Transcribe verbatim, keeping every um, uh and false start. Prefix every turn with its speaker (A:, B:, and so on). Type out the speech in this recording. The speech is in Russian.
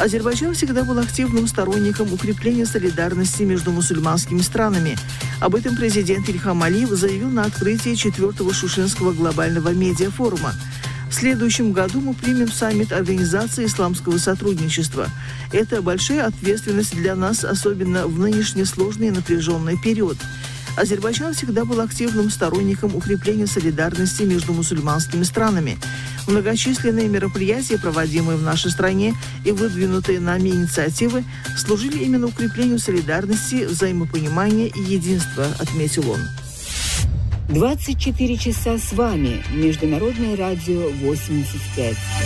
A: Азербайджан всегда был активным сторонником укрепления солидарности между мусульманскими странами. Об этом президент Ильхам Алиев заявил на открытии четвертого Шушенского глобального медиафорума. В следующем году мы примем саммит Организации исламского сотрудничества. Это большая ответственность для нас, особенно в нынешний сложный и напряженный период. Азербайджан всегда был активным сторонником укрепления солидарности между мусульманскими странами. Многочисленные мероприятия, проводимые в нашей стране и выдвинутые нами инициативы, служили именно укреплению солидарности, взаимопонимания и единства, отметил он.
B: двадцать четыре часа с вами. Международное радио восемьдесят пять.